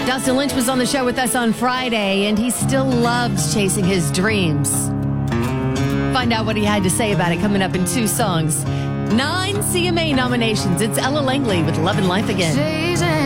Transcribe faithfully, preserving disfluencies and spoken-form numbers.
Dustin Lynch was on the show with us on Friday, and he still loves chasing his dreams. Find out what he had to say about it coming up in two songs. Nine C M A nominations. It's Ella Langley with Love and Life Again.